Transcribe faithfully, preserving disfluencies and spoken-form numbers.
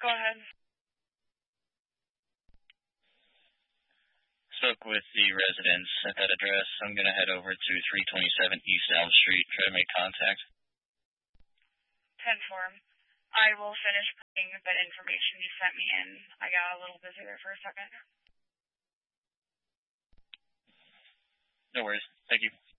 Go ahead. Spoke with the residents at that address. I'm going to head over to three twenty-seven East Elm Street, try to make contact. ten four. I will finish putting that information you sent me in. I got a little busy there for a second. No worries. Thank you.